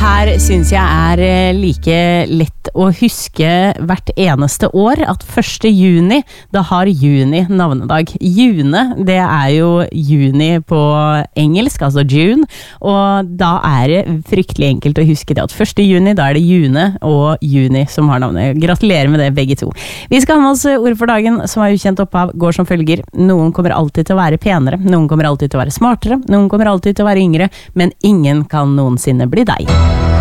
her synes jeg like lett å huske hvert eneste år at 1. juni, da har juni navnedag. June, det jo juni på engelsk, altså June, og da det fryktelig enkelt å huske det at 1. juni, da det June og juni som har navnet. Gratulerer med det begge to. Vi skal ha med oss ord for dagen som ukjent opphav, går som følger. Noen kommer alltid til å være penere, noen kommer alltid til å være smartere, noen kommer alltid til å være yngre, men ingen kan noensinne bli deg.